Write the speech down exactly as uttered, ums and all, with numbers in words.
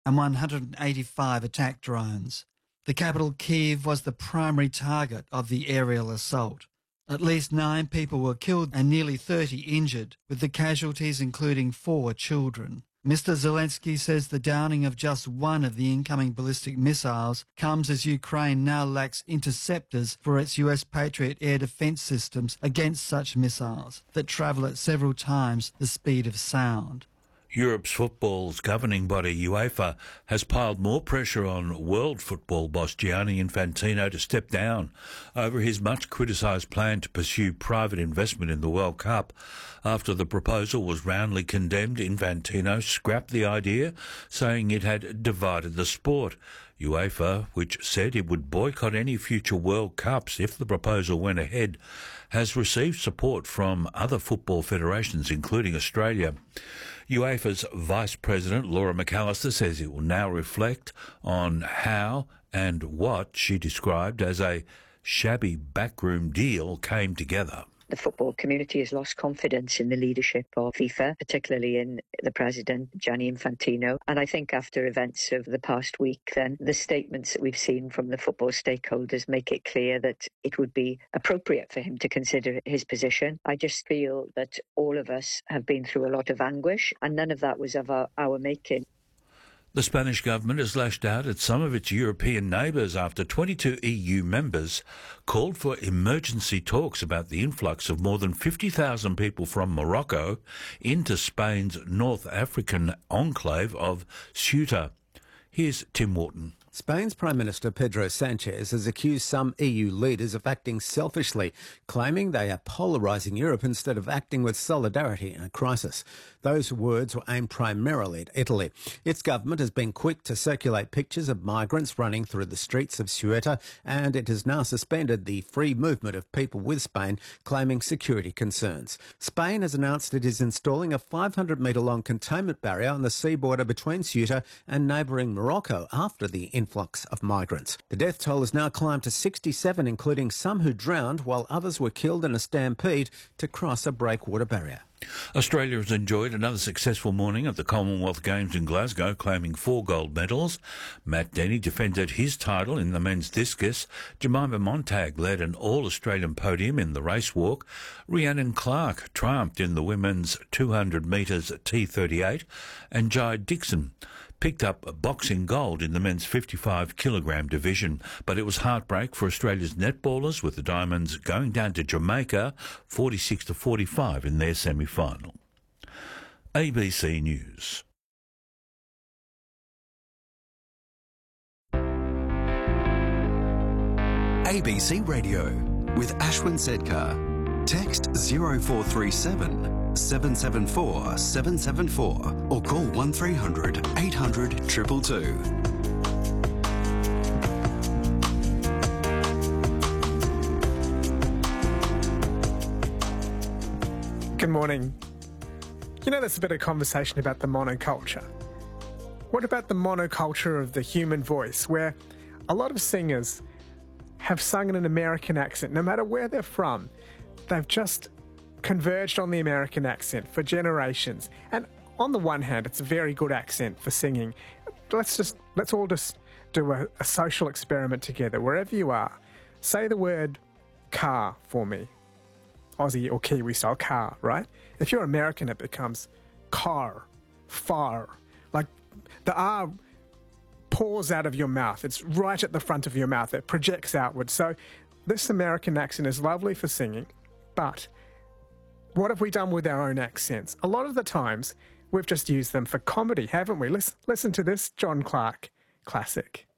and one hundred eighty-five attack drones. The capital, Kyiv, was the primary target of the aerial assault. At least nine people were killed and nearly thirty injured, with the casualties including four children. Mister Zelensky says the downing of just one of the incoming ballistic missiles comes as Ukraine now lacks interceptors for its U S Patriot air defence systems against such missiles that travel at several times the speed of sound. Europe's football's governing body, UEFA, has piled more pressure on world football boss Gianni Infantino to step down over his much criticised plan to pursue private investment in the World Cup. After the proposal was roundly condemned, Infantino scrapped the idea, saying it had divided the sport. UEFA, which said it would boycott any future World Cups if the proposal went ahead, has received support from other football federations, including Australia. UEFA's Vice President, Laura McAllister, says it will now reflect on how and what she described as a shabby backroom deal came together. The football community has lost confidence in the leadership of FIFA, particularly in the president, Gianni Infantino. And I think after events of the past week, then the statements that we've seen from the football stakeholders make it clear that it would be appropriate for him to consider his position. I just feel that all of us have been through a lot of anguish, and none of that was of our, our making. The Spanish government has lashed out at some of its European neighbours after twenty-two E U members called for emergency talks about the influx of more than fifty thousand people from Morocco into Spain's North African enclave of Ceuta. Here's Tim Wharton. Spain's Prime Minister Pedro Sanchez has accused some E U leaders of acting selfishly, claiming they are polarising Europe instead of acting with solidarity in a crisis. Those words were aimed primarily at Italy. Its government has been quick to circulate pictures of migrants running through the streets of Ceuta, and it has now suspended the free movement of people with Spain, claiming security concerns. Spain has announced it is installing a five hundred metre long containment barrier on the sea border between Ceuta and neighbouring Morocco after the influx of migrants. The death toll has now climbed to sixty-seven, including some who drowned, while others were killed in a stampede to cross a breakwater barrier. Australia has enjoyed another successful morning at the Commonwealth Games in Glasgow, claiming four gold medals. Matt Denny defended his title in the men's discus. Jemima Montag led an all-Australian podium in the race walk. Rhiannon Clark triumphed in the women's two hundred metres T thirty-eight. And Jai Dixon picked up boxing gold in the men's fifty-five kilogram division. But it was heartbreak for Australia's netballers, with the Diamonds going down to Jamaica forty-six to forty-five in their semi-final. A B C News. A B C Radio with Ashwin Sedkar. Text zero four three seven, seven seven four, seven seven four or call one three hundred, eight hundred, two two two. Good morning. You know, there's a bit of conversation about the monoculture. What about the monoculture of the human voice, where a lot of singers have sung in an American accent, no matter where they're from? They've just converged on the American accent for generations. And on the one hand, it's a very good accent for singing. Let's just, let's all just do a, a social experiment together, wherever you are. Say the word car for me. Aussie or Kiwi style, car, right? If you're American, it becomes car, far. Like the R pours out of your mouth. It's right at the front of your mouth. It projects outward. So this American accent is lovely for singing, but what have we done with our own accents? A lot of the times, we've just used them for comedy, haven't we? Listen, listen to this John Clark classic.